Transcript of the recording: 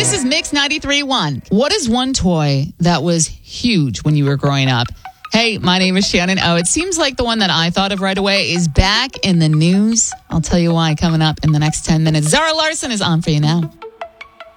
This is Mix 93.1. What is one toy that was huge when you were growing up? Hey, my name is Shannon O. It seems like the one that I thought of right away is back in the news. I'll tell you why coming up in the next 10 minutes. Zara Larson is on for you now.